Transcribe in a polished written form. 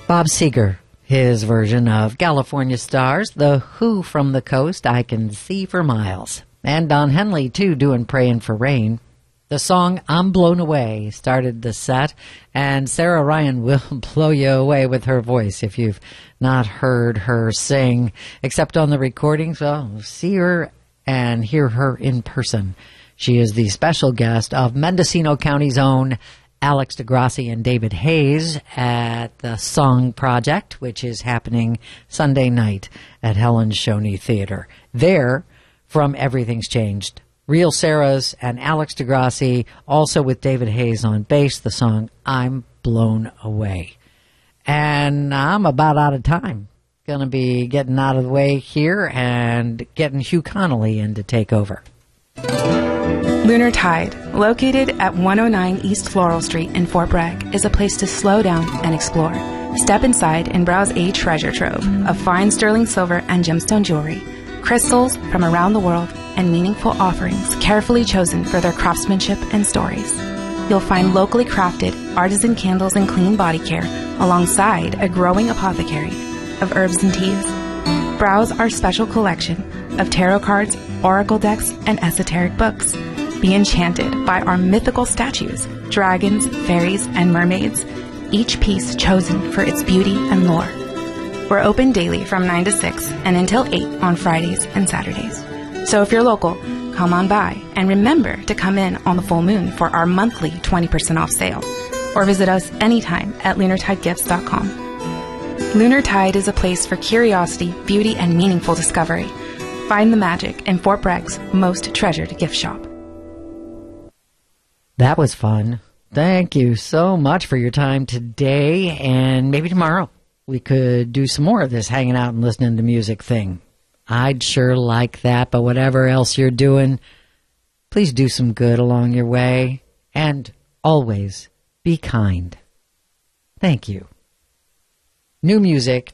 Bob Seger, his version of California Stars, The Who from the Coast, I Can See for Miles. And Don Henley, too, doing Praying for Rain. The song I'm Blown Away started the set, and Sarah Ryan will blow you away with her voice if you've not heard her sing, except on the recordings. Well, see her and hear her in person. She is the special guest of Mendocino County's own Alex DeGrassi and David Hayes at the Song Project, which is happening Sunday night at Helen Shoney Theater. There, from Everything's Changed, Real Sarah's and Alex DeGrassi, also with David Hayes on bass, the song I'm Blown Away. And I'm about out of time. Going to be getting out of the way here and getting Hugh Connolly in to take over. Lunar Tide, located at 109 East Floral Street in Fort Bragg, is a place to slow down and explore. Step inside and browse a treasure trove of fine sterling silver and gemstone jewelry, crystals from around the world, and meaningful offerings carefully chosen for their craftsmanship and stories. You'll find locally crafted artisan candles and clean body care alongside a growing apothecary of herbs and teas. Browse our special collection of tarot cards, oracle decks, and esoteric books. Be enchanted by our mythical statues, dragons, fairies, and mermaids, each piece chosen for its beauty and lore. We're open daily from 9 to 6 and until 8 on Fridays and Saturdays. So if you're local, come on by and remember to come in on the full moon for our monthly 20% off sale, or visit us anytime at lunartidegifts.com. Lunar Tide is a place for curiosity, beauty, and meaningful discovery. Find the magic in Fort Bragg's most treasured gift shop. That was fun. Thank you so much for your time today, and maybe tomorrow we could do some more of this hanging out and listening to music thing. I'd sure like that, but whatever else you're doing, please do some good along your way, and always be kind. Thank you. New music